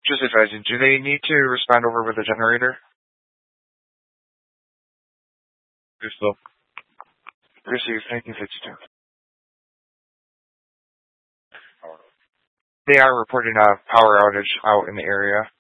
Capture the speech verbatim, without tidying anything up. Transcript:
Just advising, do they need to respond over with a generator? Crystal. Receive, nineteen fifty-two. They are reporting a power outage out in the area.